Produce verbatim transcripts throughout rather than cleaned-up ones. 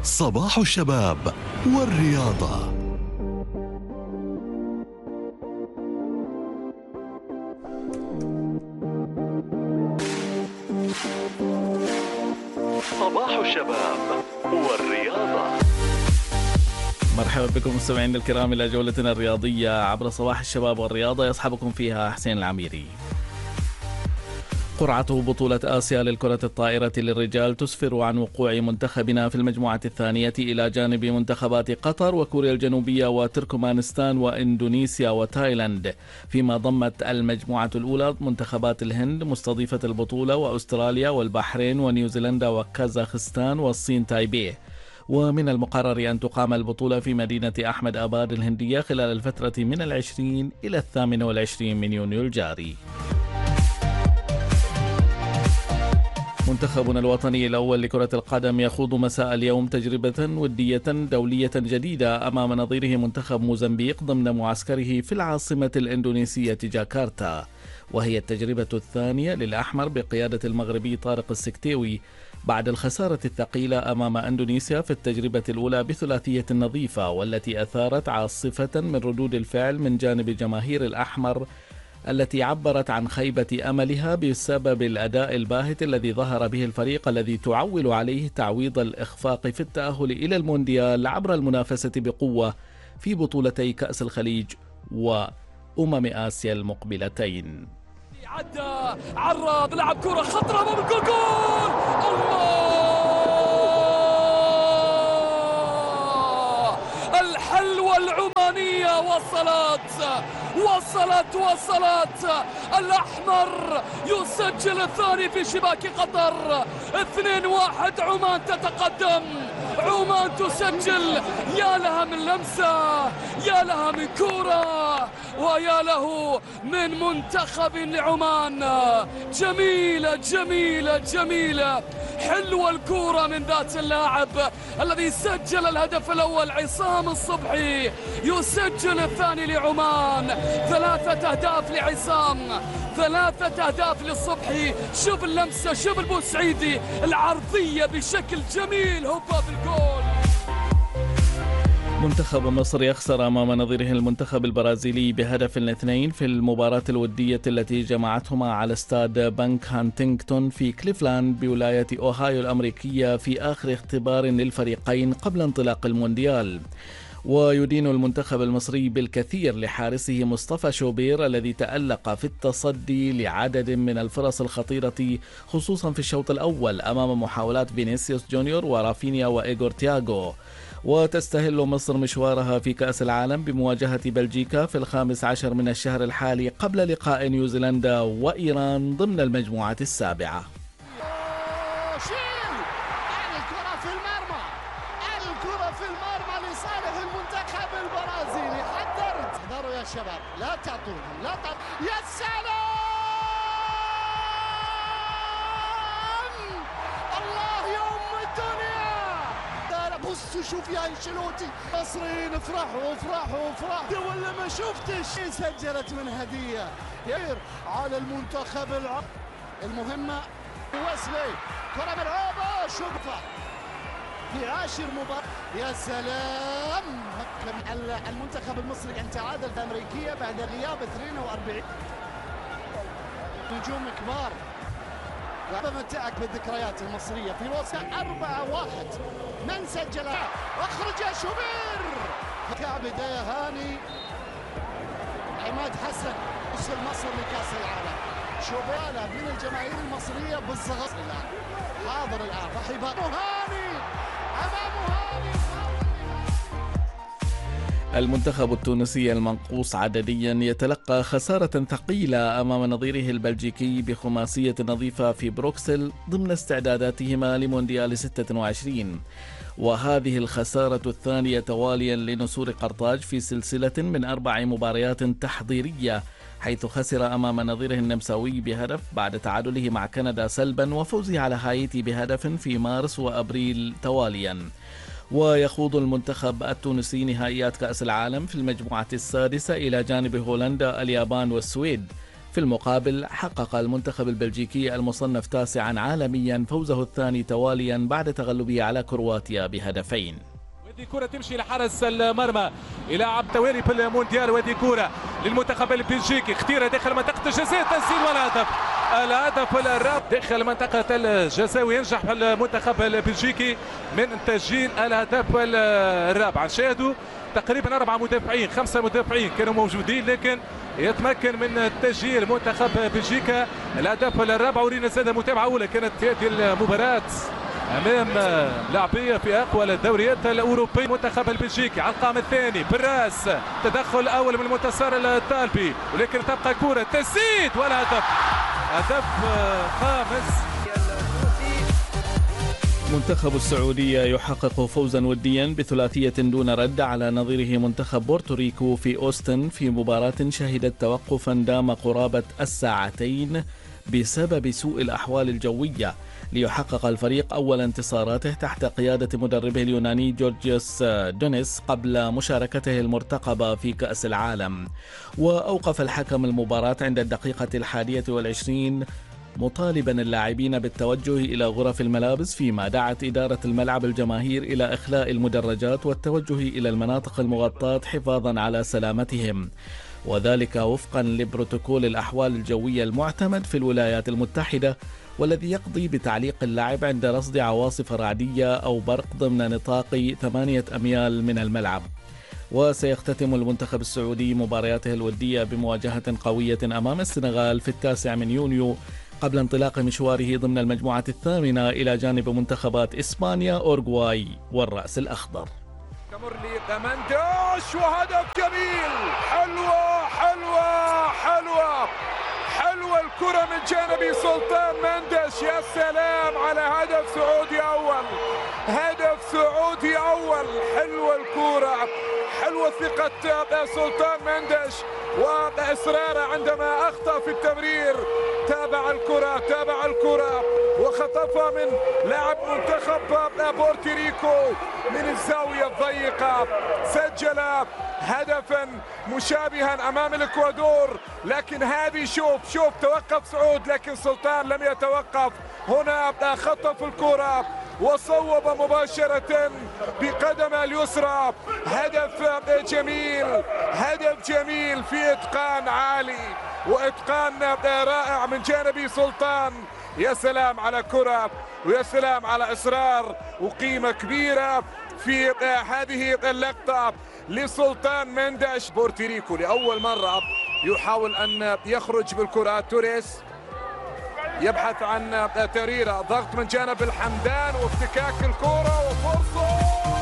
صباح الشباب والرياضة. صباح الشباب والرياضة. مرحبا بكم مستمعينا الكرام إلى جولتنا الرياضية عبر صباح الشباب والرياضة، يصحبكم فيها حسين العميري. قرعة بطولة آسيا للكرة الطائرة للرجال تسفر عن وقوع منتخبنا في المجموعة الثانية إلى جانب منتخبات قطر وكوريا الجنوبية وتركمانستان وإندونيسيا وتايلاند، فيما ضمت المجموعة الأولى منتخبات الهند مستضيفة البطولة وأستراليا والبحرين ونيوزيلندا وكازاخستان والصين تايبيه. ومن المقرر أن تقام البطولة في مدينة أحمد آباد الهندية خلال الفترة من العشرين إلى الثامن والعشرين من يونيو الجاري. منتخبنا الوطني الأول لكرة القدم يخوض مساء اليوم تجربة ودية دولية جديدة أمام نظيره منتخب موزمبيق ضمن معسكره في العاصمة الإندونيسية جاكرتا، وهي التجربة الثانية للأحمر بقيادة المغربي طارق السكتيوي بعد الخسارة الثقيلة أمام إندونيسيا في التجربة الأولى بثلاثية نظيفة، والتي أثارت عاصفة من ردود الفعل من جانب جماهير الأحمر التي عبرت عن خيبة أملها بسبب الأداء الباهت الذي ظهر به الفريق الذي تعول عليه تعويض الإخفاق في التأهل إلى المونديال عبر المنافسة بقوة في بطولتي كأس الخليج وأمم آسيا المقبلتين. عدى عرض لعب كرة خطرة أمام الجول، جول الله! الحلوة العمانية وصلت وصلت وصلت الأحمر يسجل الثاني في شباك قطر. اثنين واحد عمان تتقدم، عمان تسجل. يا لها من لمسة، يا لها من كرة، ويا له من منتخب لعمان. جميلة جميلة جميلة، حلوة الكرة من ذات اللاعب الذي سجل الهدف الأول عصام الصبحي، يسجل الثاني لعمان. ثلاثة أهداف لعصام، ثلاثة أهداف للصبحي. شوف اللمسة، شوف البوسعيدي العرضية بشكل جميل، هوبا بالجول. منتخب مصر يخسر أمام نظيره المنتخب البرازيلي بهدف الاثنين في المباراة الودية التي جمعتهما على استاد بنك هانتينغتون في كليفلاند بولاية أوهايو الأمريكية في آخر اختبار للفريقين قبل انطلاق المونديال. ويدين المنتخب المصري بالكثير لحارسه مصطفى شوبير الذي تألق في التصدي لعدد من الفرص الخطيرة خصوصا في الشوط الأول أمام محاولات فينيسيوس جونيور ورافينيا وإيغور تياغو. وتستهل مصر مشوارها في كأس العالم بمواجهة بلجيكا في الخامس عشر من الشهر الحالي قبل لقاء نيوزيلندا وإيران ضمن المجموعة السابعة. شباب لا تعطونهم، لا تعطونهم. يا سلام الله يا ام الدنيا. بصوا شوف يا انشيلوتي، مصريين افرحوا افرحوا افرحوا ولا ما شفتش. سجلت من هديه يير على المنتخب العربي. المهمه ويسلي، كره ملعوبه شوفها في عاشر مباراة. يا سلام، المنتخب المصري ان تعادل في امريكيه بعد غياب اثنين وأربعين. نجوم كبار وبمتعك بالذكريات المصريه في الوسط. أربعة واحد من سجلها؟ اخرج يا شوبير. كعب بدايه هاني عماد حسن وصل مصر لكاس العالم. شوبير من الجماهير المصريه بالصغر الان حاضر الان. رحب هاني امام هاني. المنتخب التونسي المنقوص عدديا يتلقى خسارة ثقيلة أمام نظيره البلجيكي بخماسية نظيفة في بروكسل ضمن استعداداتهما لمونديال ستة وعشرين، وهذه الخسارة الثانية تواليا لنسور قرطاج في سلسلة من أربع مباريات تحضيرية، حيث خسر أمام نظيره النمساوي بهدف بعد تعادله مع كندا سلبا وفوزه على هايتي بهدف في مارس وأبريل تواليا. ويخوض المنتخب التونسي نهائيات كأس العالم في المجموعة السادسة إلى جانب هولندا، اليابان والسويد، في المقابل حقق المنتخب البلجيكي المصنف تاسعا عالميا فوزه الثاني تواليا بعد تغلبه على كرواتيا بهدفين. ودي كرة تمشي لحارس المرمى، يلعب توالي في المونديال، ودي كرة للمنتخب البلجيكي، اختيرها داخل منطقة الجزاء، تسديد والهدف. الهدف الرابع داخل منطقة الجزاء، وينجح المنتخب البلجيكي من تسجيل الهدف الرابع. شاهدوا تقريبا أربعة مدافعين خمسة مدافعين كانوا موجودين، لكن يتمكن من تسجيل منتخب بلجيكا الهدف الرابع. ورينا زادة متابعة أولى كانت هذه المباراة امام لاعبيه في اقوى الدوريات الاوروبيه. المنتخب البلجيكي على القائم الثاني بالراس، تدخل اول من المنتصر الطالبي، ولكن تبقى كره تسديد والهدف، هدف خامس. منتخب السعودية يحقق فوزا وديا بثلاثية دون رد على نظيره منتخب بورتوريكو في أوستن في مباراة شهدت توقفا دام قرابة الساعتين بسبب سوء الأحوال الجوية، ليحقق الفريق أول انتصاراته تحت قيادة مدربه اليوناني جورجيوس دونيس قبل مشاركته المرتقبة في كأس العالم. وأوقف الحكم المباراة عند الدقيقة الحادية والعشرين مطالبا اللاعبين بالتوجه إلى غرف الملابس، فيما دعت إدارة الملعب الجماهير إلى إخلاء المدرجات والتوجه إلى المناطق المغطاة حفاظا على سلامتهم، وذلك وفقا لبروتوكول الأحوال الجوية المعتمد في الولايات المتحدة، والذي يقضي بتعليق اللاعب عند رصد عواصف رعدية أو برق ضمن نطاق ثمانية أميال من الملعب. وسيختتم المنتخب السعودي مبارياته الودية بمواجهة قوية أمام السنغال في التاسع من يونيو قبل انطلاق مشواره ضمن المجموعة الثامنة إلى جانب منتخبات إسبانيا، أورغواي والرأس الأخضر. تمر لي مندش وهدف جميل، حلوة حلوة حلوة حلوة الكرة من جانب سلطان مندش. يا سلام على هدف سعودي أول، هدف سعودي أول. حلوة الكرة، حلوة ثقة سلطان مندش وإصراره عندما أخطأ في التمرير. تابع الكرة تابع الكرة وخطفها من لاعب منتخب بورتوريكو من الزاوية الضيقة. سجل هدفا مشابها أمام الإكوادور، لكن هذه شوف شوف توقف سعود، لكن سلطان لم يتوقف. هنا خطف الكرة وصوب مباشرة بقدم اليسرى. هدف جميل، هدف جميل في إتقان عالي وإتقان رائع من جانب سلطان. يا سلام على كرة ويا سلام على إصرار وقيمة كبيرة في هذه اللقطة لسلطان مندش. بورتوريكو لأول مرة يحاول أن يخرج بالكرة، توريس يبحث عن تمريرة، ضغط من جانب الحمدان وافتكاك الكرة وفرصة.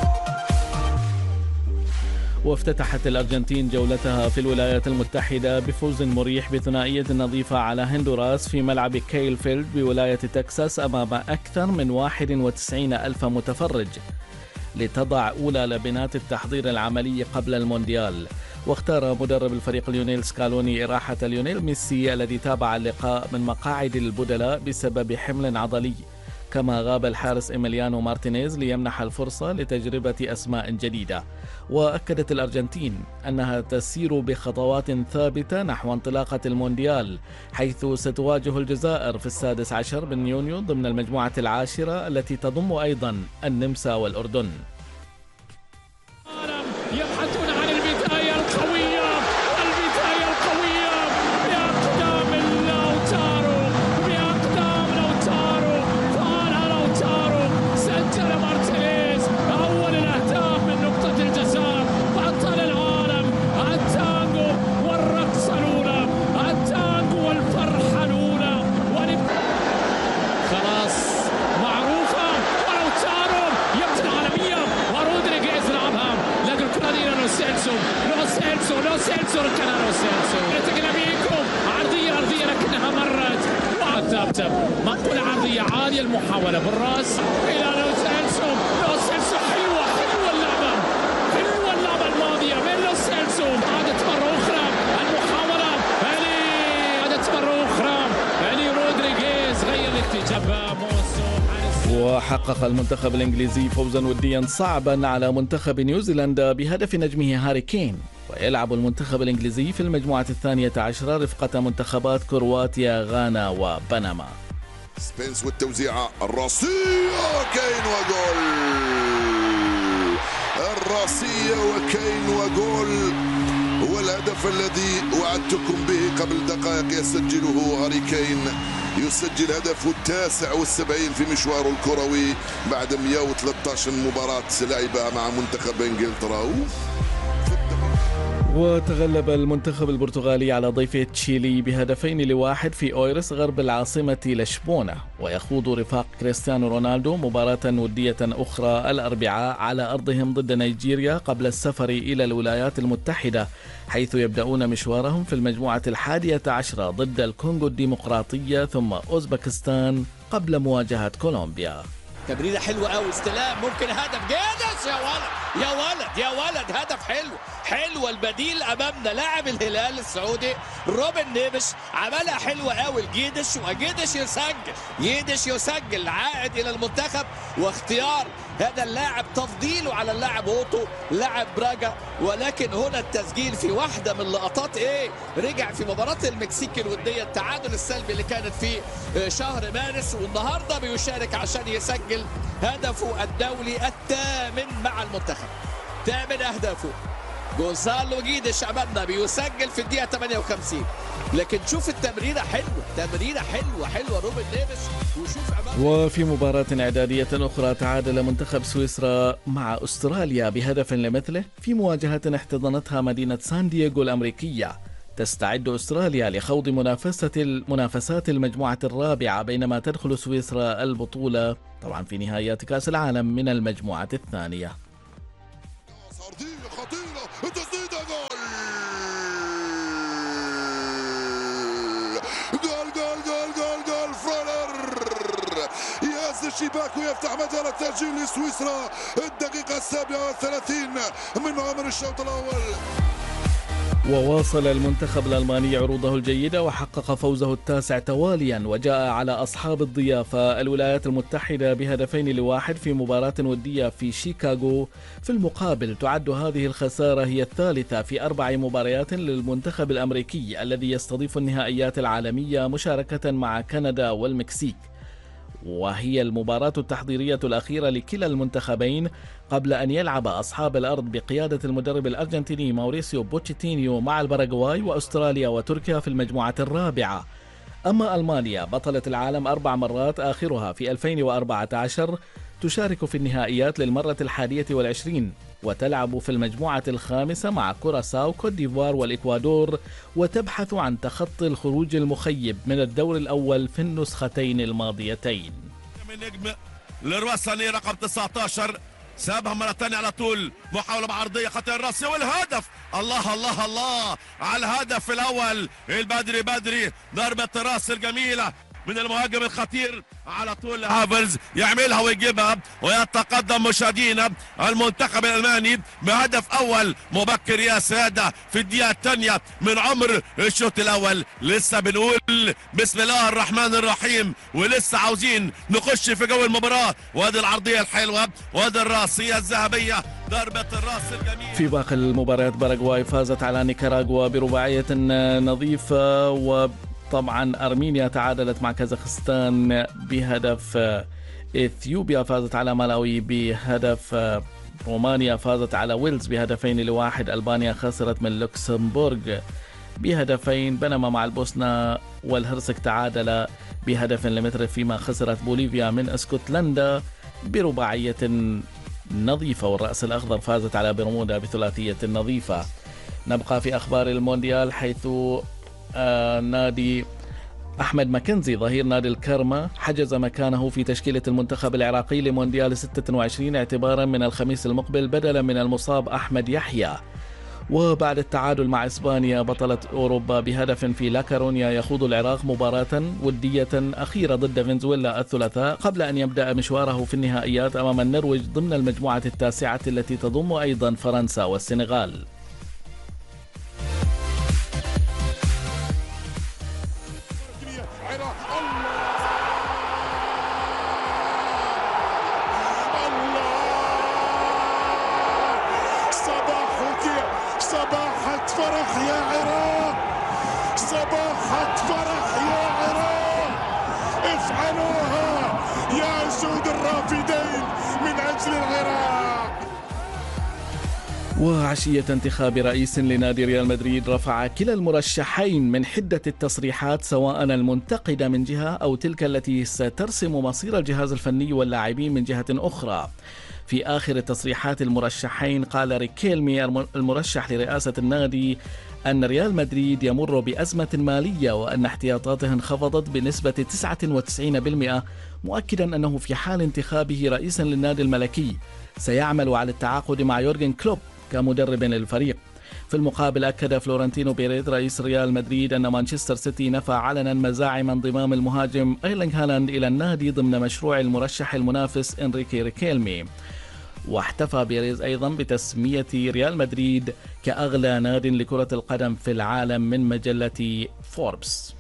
وافتتحت الأرجنتين جولتها في الولايات المتحدة بفوز مريح بثنائية نظيفة على هندوراس في ملعب كايلفيلد بولاية تكساس أمام أكثر من واحد وتسعين ألف متفرج، لتضع أولى لبنات التحضير العملي قبل المونديال. واختار مدرب الفريق ليونيل سكالوني إراحة ليونيل ميسي الذي تابع اللقاء من مقاعد البدلاء بسبب حمل عضلي، كما غاب الحارس إيميليانو مارتينيز ليمنح الفرصة لتجربة أسماء جديدة. وأكدت الأرجنتين أنها تسير بخطوات ثابتة نحو انطلاقة المونديال، حيث ستواجه الجزائر في السادس عشر من يونيو ضمن المجموعة العاشرة التي تضم أيضا النمسا والأردن. يبحثون عن البداية القوية، البداية القوية بأقدام لوتارو، بأقدام لوتارو، طالع لوتارو، سجل مارتينيز أول الأهداف من نقطة الجزاء. بطل العالم، التانجو والرقصة الأولى، التانجو والفرحة الأولى، خلاص معروفة. ولوتارو يبدأ عالمية ورودريغيز لعبها، لكن الكرة دي لو سيلسو لو سيلسو لو سيلسو كان لو سيلسو تقلب بيكم عرضية عرضية لكنها مرت وتبتب مقولة عرضية عالية، المحاولة بالراس إلى لو سيلسو. لو سيلسو حلوة حلوة اللعبة، حلوة اللعبة الماضية من لو سيلسو. عادت مرة أخرى المحاولة، هلي عادت مرة أخرى، هلي رودريغيز غير الاتجاه. وحقق المنتخب الإنجليزي فوزا وديا صعبا على منتخب نيوزيلندا بهدف نجمه هاري كين، ويلعب المنتخب الإنجليزي في المجموعة الثانية عشرة رفقة منتخبات كرواتيا، غانا وبنما. سبينس والتوزيعة الراسية كين وجول، الراسية وكين وجول، والهدف الذي وعدتكم به قبل دقائق يسجله هاري كين، يسجل هدفه التاسع والسبعين في مشواره الكروي بعد مئة وثلاثة عشر مباراة لعبها مع منتخب انجلترا. وتغلب المنتخب البرتغالي على ضيفه تشيلي بهدفين لواحد في أويرس غرب العاصمة لشبونة، ويخوض رفاق كريستيانو رونالدو مباراة ودية أخرى الأربعاء على أرضهم ضد نيجيريا قبل السفر إلى الولايات المتحدة، حيث يبدأون مشوارهم في المجموعة الحادية عشرة ضد الكونغو الديمقراطية ثم أوزبكستان قبل مواجهة كولومبيا. تمريرة حلوة قوي، استلام ممكن هدف، جيدس يا ولد يا ولد يا ولد، هدف حلو حلوة. البديل امامنا لاعب الهلال السعودي روبن نيفش، عملها حلوة قوي الجيدش، وجيدش يسجل جيدش يسجل عائد الى المنتخب، واختيار هذا اللاعب تفضيله على اللاعب اوتو لاعب براجا. ولكن هنا التسجيل في واحدة من لقطات ايه رجع في مباراة المكسيك الودية، التعادل السلبي اللي كانت في شهر مارس، والنهارده بيشارك عشان يسجل هدفه الدولي الثامن مع المنتخب، ثامن اهدافه. جونزالو جيدش امامنا بيسجل في الدقيقة ثمانية وخمسين. لكن شوف التمريرة حلوة، تمريرة حلوة حلوة روبن نيفش. وشوف أمامنا. وفي مباراة إعدادية أخرى تعادل منتخب سويسرا مع أستراليا بهدف لمثله في مواجهة احتضنتها مدينة سان دييغو الأمريكية. تستعد أستراليا لخوض منافسة المنافسات المجموعة الرابعة، بينما تدخل سويسرا البطولة طبعا في نهائيات كأس العالم من المجموعة الثانية. خطيرة تسديدة، جول جول جول جول جول فرولر يهز الشباك ويفتح مجال التسجيل لسويسرا. الدقيقة السابعة والثلاثين من عمر الشوط الأول. وواصل المنتخب الألماني عروضه الجيدة وحقق فوزه التاسع تواليا، وجاء على أصحاب الضيافة الولايات المتحدة بهدفين لواحد في مباراة ودية في شيكاغو. في المقابل تعد هذه الخسارة هي الثالثة في أربع مباريات للمنتخب الأمريكي الذي يستضيف النهائيات العالمية مشاركة مع كندا والمكسيك، وهي المباراة التحضيرية الأخيرة لكلا المنتخبين قبل أن يلعب أصحاب الأرض بقيادة المدرب الأرجنتيني ماوريسيو بوتشيتينيو مع الباراغواي وأستراليا وتركيا في المجموعة الرابعة. أما ألمانيا بطلة العالم أربع مرات آخرها في ألفين وأربعة عشر تشارك في النهائيات للمرة الحادية والعشرين، وتلعب في المجموعة الخامسة مع كوراساو كوت ديفوار والإكوادور، وتبحث عن تخطي الخروج المخيب من الدور الأول في النسختين الماضيتين. من نجم للرساني رقم تسعة عشر سابها مرة ثانية على طول، محاولة بعرضية خطيرة الراسية والهدف. الله الله الله على الهدف الأول البدري بدري، ضربة الراس الجميلة من المهاجم الخطير على طول. هافرز يعملها ويجيبها ويتقدم مشاهدينا المنتخب الألماني بهدف أول مبكر يا سادة في الدقيقة الثانية من عمر الشوط الأول. لسه بنقول بسم الله الرحمن الرحيم، ولسه عاوزين نخش في جو المباراة. وادي العرضية الحلوة وادي الراسية الذهبية، ضربة الراس الجميلة. في باقي المباريات باراغواي فازت على نيكاراغوا برباعية نظيفة، و طبعا أرمينيا تعادلت مع كازاخستان بهدف، إثيوبيا فازت على مالاوي بهدف، رومانيا فازت على ويلز بهدفين لواحد، ألبانيا خسرت من لوكسمبورغ بهدفين، بينما مع البوسنة والهرسك تعادل بهدف لمثل، فيما خسرت بوليفيا من اسكتلندا برباعية نظيفة، والرأس الأخضر فازت على برمودا بثلاثية نظيفة. نبقى في أخبار المونديال، حيث آه نادي أحمد ماكنزي ظهير نادي الكرمة حجز مكانه في تشكيلة المنتخب العراقي لمونديال ستة وعشرين اعتبارا من الخميس المقبل بدلا من المصاب أحمد يحيى. وبعد التعادل مع إسبانيا بطلة أوروبا بهدف في لاكارونيا، يخوض العراق مباراة ودية أخيرة ضد فنزويلا الثلاثاء قبل أن يبدأ مشواره في النهائيات أمام النرويج ضمن المجموعة التاسعة التي تضم أيضا فرنسا والسنغال. صباح فرح يا عراق، صباحة فرح يا عراق، افعلوها يا أسود الرافدين من أجل العراق. وعشية انتخاب رئيس لنادي ريال مدريد رفع كلا المرشحين من حدة التصريحات، سواء المنتقدة من جهة أو تلك التي سترسم مصير الجهاز الفني واللاعبين من جهة أخرى. في آخر التصريحات المرشحين قال ريكيلمي المرشح لرئاسة النادي أن ريال مدريد يمر بأزمة مالية وأن احتياطاته انخفضت بنسبة تسعة وتسعين بالمئة، مؤكدا أنه في حال انتخابه رئيسا للنادي الملكي سيعمل على التعاقد مع يورغن كلوب كمدرب للفريق. في المقابل أكد فلورنتينو بيريز رئيس ريال مدريد أن مانشستر سيتي نفى علنا مزاعم انضمام المهاجم ايرلينغ هالاند إلى النادي ضمن مشروع المرشح المنافس إنريكي ريكيلمي. واحتفى بيريز أيضا بتسمية ريال مدريد كأغلى ناد لكرة القدم في العالم من مجلة فوربس.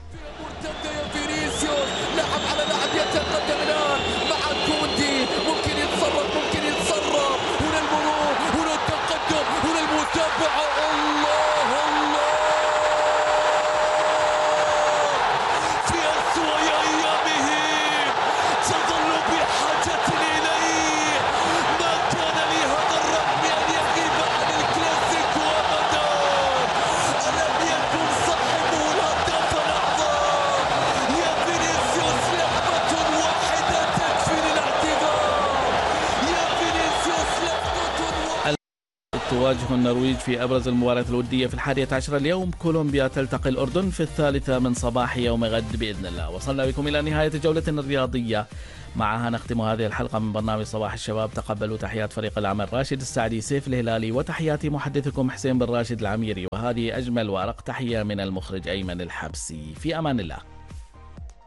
تواجه النرويج في أبرز المباريات الودية في الحادية عشر اليوم. كولومبيا تلتقي الأردن في الثالثة من صباح يوم غد بإذن الله. وصلنا بكم إلى نهاية جولتنا الرياضية، معها نختم هذه الحلقة من برنامج صباح الشباب. تقبلوا تحيات فريق العمل راشد السعدي، سيف الهلالي، وتحياتي محدثكم حسين بن راشد العميري، وهذه أجمل وأرق تحية من المخرج أيمن الحبسي. في أمان الله.